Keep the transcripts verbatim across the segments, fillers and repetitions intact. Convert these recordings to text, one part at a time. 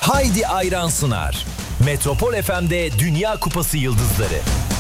Haydi Ayran sunar. Metropol F M'de Dünya Kupası Yıldızları.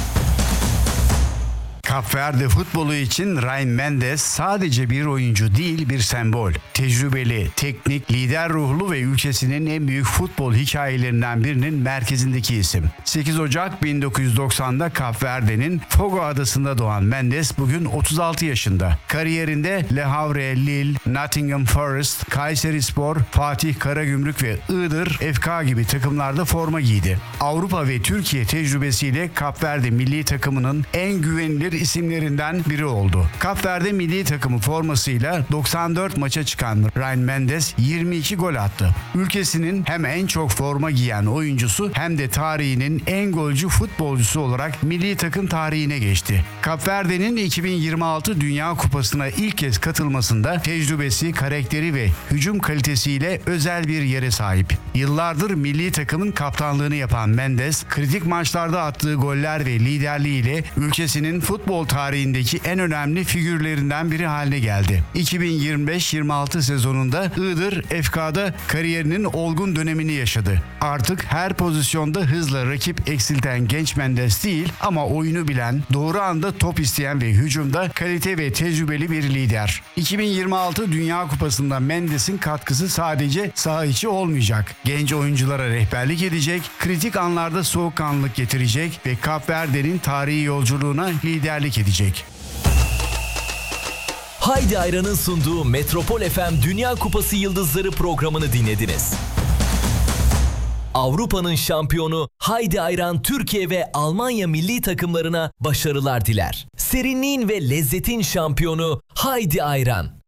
Kap Verde futbolu için Ryan Mendes sadece bir oyuncu değil, bir sembol. Tecrübeli, teknik, lider ruhlu ve ülkesinin en büyük futbol hikayelerinden birinin merkezindeki isim. sekiz Ocak bin dokuz yüz doksanda Kap Verde'nin Fogo adasında doğan Mendes bugün otuz altı yaşında. Kariyerinde Le Havre, Lille, Nottingham Forest, Kayserispor, Fatih Karagümrük ve Iğdır F K gibi takımlarda forma giydi. Avrupa ve Türkiye tecrübesiyle Kap Verde milli takımının en güvenilir isimlerinden biri oldu. Kap Verde milli takımı formasıyla doksan dört maça çıkan Ryan Mendes yirmi iki gol attı. Ülkesinin hem en çok forma giyen oyuncusu hem de tarihinin en golcü futbolcusu olarak milli takım tarihine geçti. Kap Verde'nin iki bin yirmi altı Dünya Kupası'na ilk kez katılmasında tecrübesi, karakteri ve hücum kalitesiyle özel bir yere sahip. Yıllardır milli takımın kaptanlığını yapan Mendes, kritik maçlarda attığı goller ve liderliğiyle ülkesinin futbol tarihindeki en önemli figürlerinden biri haline geldi. iki bin yirmi beş yirmi altı sezonunda Iğdır F K'da kariyerinin olgun dönemini yaşadı. Artık her pozisyonda hızla rakip eksilten genç Mendes değil ama oyunu bilen, doğru anda top isteyen ve hücumda kalite ve tecrübeli bir lider. iki bin yirmi altı Dünya Kupası'nda Mendes'in katkısı sadece saha içi olmayacak. Genç oyunculara rehberlik edecek, kritik anlarda soğukkanlılık getirecek ve Kap Verde'nin tarihi yolculuğuna liderlik edecek. Haydi Ayran'ın sunduğu Metropol F M Dünya Kupası Yıldızları programını dinlediniz. Avrupa'nın şampiyonu Haydi Ayran Türkiye ve Almanya milli takımlarına başarılar diler. Serinliğin ve lezzetin şampiyonu Haydi Ayran.